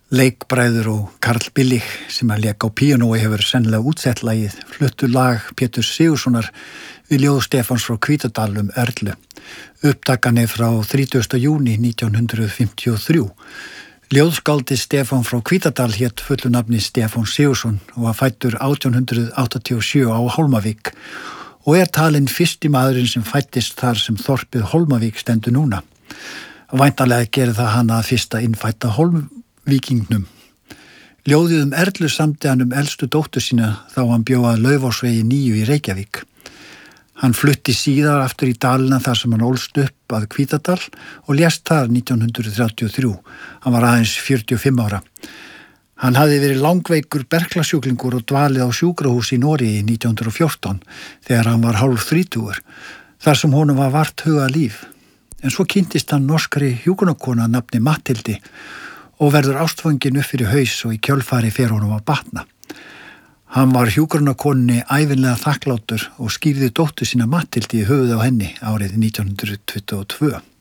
Leikbræður og Karl Billig sem að lék á píanói hefur sennilega útsett lagið fluttu lag Péturs Sigurðssonar við ljóð Stefáns frá Hvítadal Erlu. Upptakan er frá 30. júní 1953. Ljóðskáldið Stefán frá Hvítadal hét fullu nafni Stefán Sigurðsson og var fæddur 1887 á Hólmavík og talinn fyrsti maðurinn sem fæddist þar sem þorpið Hólmavík stendur núna. Væntanlega gerir það hann að fyrsta innfædda Hólmvíkingnum. Ljóðið Erlu samdi hann elstu dóttur sína þá hann bjó að Laufásvegi 9 í Reykjavík. Hann flutti síðar aftur í dalina þar sem hann ólst upp að Hvítadal og lést þar 1933. Hann var aðeins 45 ára. Hann hafði verið langveikur berklasjúklingur og dvalið á sjúkrahúsi í Noregi 1914 þegar hann var hálf 30, þar sem honum var vart hugað líf. En svo kynntist hann norskri hjúkrunarkonu að nafni Matthildi og verður ástfanginn upp fyrir haus og í kjölfari fer honum að batna. Hann var hjúkrunarkonunni ævinlega þakklátur og skýrði dóttur sína Matthildi í höfuð á henni árið 1922.